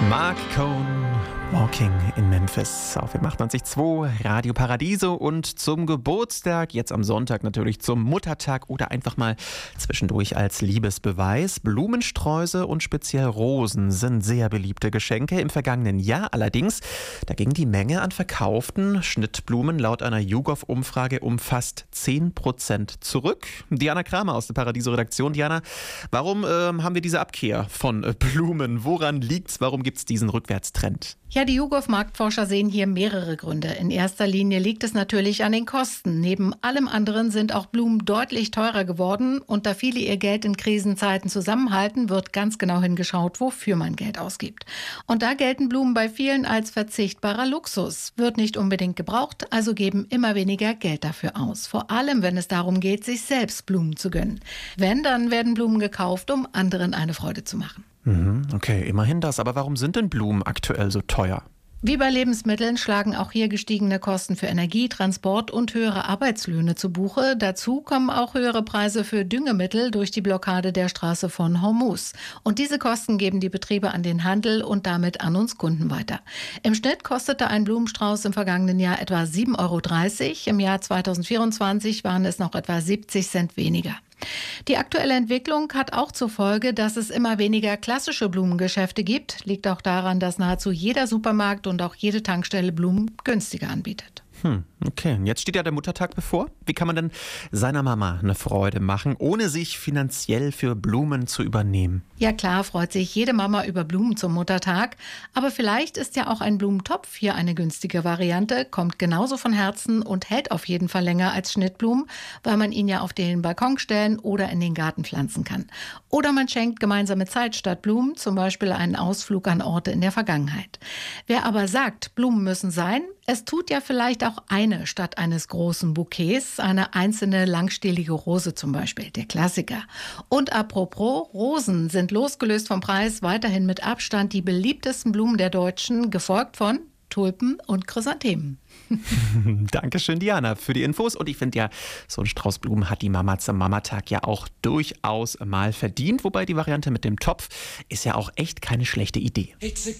Mark Cohn, Walking in Memphis auf dem 98.2 Radio Paradiso und zum Geburtstag, jetzt am Sonntag natürlich zum Muttertag oder einfach mal zwischendurch als Liebesbeweis. Blumensträuße und speziell Rosen sind sehr beliebte Geschenke. Im vergangenen Jahr allerdings, da ging die Menge an verkauften Schnittblumen laut einer YouGov-Umfrage um fast 10% zurück. Diana Kramer aus der Paradiso-Redaktion. Diana, warum haben wir diese Abkehr von Blumen? Woran liegt's? Warum gibt's diesen Rückwärtstrend? Ja, die YouGov-Marktforscher sehen hier mehrere Gründe. In erster Linie liegt es natürlich an den Kosten. Neben allem anderen sind auch Blumen deutlich teurer geworden. Und da viele ihr Geld in Krisenzeiten zusammenhalten, wird ganz genau hingeschaut, wofür man Geld ausgibt. Und da gelten Blumen bei vielen als verzichtbarer Luxus. Wird nicht unbedingt gebraucht, also geben immer weniger Geld dafür aus. Vor allem, wenn es darum geht, sich selbst Blumen zu gönnen. Wenn, dann werden Blumen gekauft, um anderen eine Freude zu machen. Okay, immerhin das. Aber warum sind denn Blumen aktuell so teuer? Wie bei Lebensmitteln schlagen auch hier gestiegene Kosten für Energie, Transport und höhere Arbeitslöhne zu Buche. Dazu kommen auch höhere Preise für Düngemittel durch die Blockade der Straße von Hormuz. Und diese Kosten geben die Betriebe an den Handel und damit an uns Kunden weiter. Im Schnitt kostete ein Blumenstrauß im vergangenen Jahr etwa 7,30 €. Im Jahr 2024 waren es noch etwa 70 Cent weniger. Die aktuelle Entwicklung hat auch zur Folge, dass es immer weniger klassische Blumengeschäfte gibt. Liegt auch daran, dass nahezu jeder Supermarkt und auch jede Tankstelle Blumen günstiger anbietet. Okay, jetzt steht ja der Muttertag bevor. Wie kann man denn seiner Mama eine Freude machen, ohne sich finanziell für Blumen zu übernehmen? Ja klar, freut sich jede Mama über Blumen zum Muttertag. Aber vielleicht ist ja auch ein Blumentopf hier eine günstige Variante, kommt genauso von Herzen und hält auf jeden Fall länger als Schnittblumen, weil man ihn ja auf den Balkon stellen oder in den Garten pflanzen kann. Oder man schenkt gemeinsame Zeit statt Blumen, zum Beispiel einen Ausflug an Orte in der Vergangenheit. Wer aber sagt, Blumen müssen sein, es tut ja vielleicht auch eine statt eines großen Bouquets, eine einzelne langstielige Rose zum Beispiel, der Klassiker. Und apropos, Rosen sind losgelöst vom Preis weiterhin mit Abstand die beliebtesten Blumen der Deutschen, gefolgt von Tulpen und Chrysanthemen. Dankeschön, Diana, für die Infos. Und ich finde ja, so ein Strauß Blumen hat die Mama zum Mamatag ja auch durchaus mal verdient. Wobei die Variante mit dem Topf ist ja auch echt keine schlechte Idee.